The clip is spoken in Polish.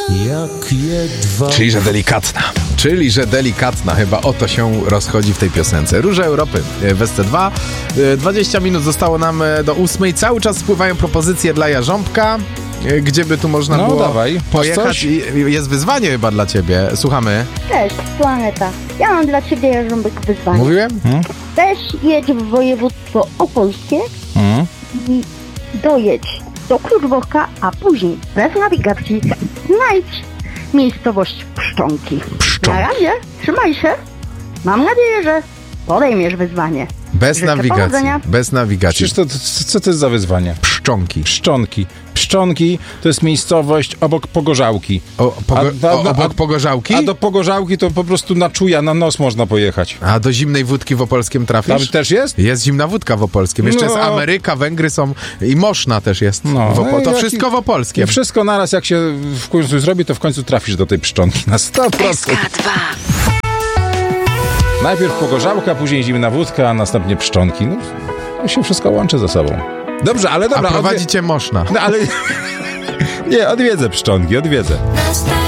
Jak jedwa. Czyli, że delikatna. Chyba o to się rozchodzi w tej piosence. Róże Europy w SC2. 20 minut zostało nam do 8. Cały czas spływają propozycje dla Jarząbka. Gdzie by tu można było dawaj, pojechać? Jest wyzwanie chyba dla ciebie. Słuchamy. Cześć, Planeta. Ja mam dla ciebie, Jarząbek, wyzwanie. Mówiłem? Też jedź w województwo opolskie i dojedź do Kluczborka, a później bez nawigacji znajdź miejscowość Pszczonki. Na razie, trzymaj się. Mam nadzieję, że podejmiesz wyzwanie. Bez Życzę nawigacji. powodzenia. Bez nawigacji. Przecież co to jest za wyzwanie? Pszczonki. Pszczonki to jest miejscowość obok Pogorzałki. Obok Pogorzałki? A do Pogorzałki to po prostu na czuja, na nos można pojechać. A do zimnej wódki w Opolskiem trafisz? Tam też jest? Jest zimna wódka w Opolskim. Jeszcze jest Ameryka, Węgry są i Moszna też jest. To wszystko w Opolskim. Wszystko naraz, jak się w końcu zrobi, to w końcu trafisz do tej Pszczonki na 100%. SK2. Najpierw Pogorzałka, później zimna wódka, a następnie Pszczonki. No, to się wszystko łączy ze sobą. Dobrze, ale dobra. A prowadzi cię Moszna. No ale... Nie, odwiedzę Pszczonki, odwiedzę.